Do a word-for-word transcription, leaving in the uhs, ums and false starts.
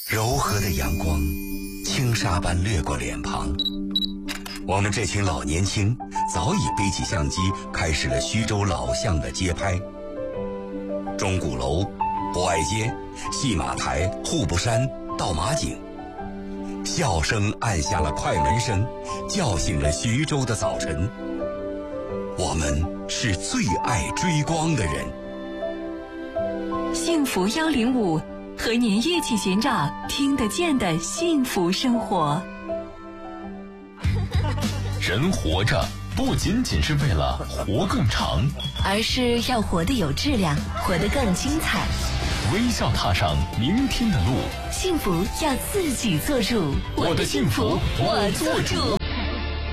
柔和的阳光轻纱般掠过脸庞，我们这群老年轻早已背起相机，开始了徐州老巷的街拍。钟鼓楼、博爱街、戏马台、户部山、到马井，笑声按下了快门声，叫醒了徐州的早晨。我们是最爱追光的人。 幸福幺零五，和您一起寻找听得见的幸福生活。 人活着不仅仅是为了活更长， 而是要活得有质量，活得更精彩。 微笑踏上明天的路， 幸福要自己做主。 我的幸福我做主。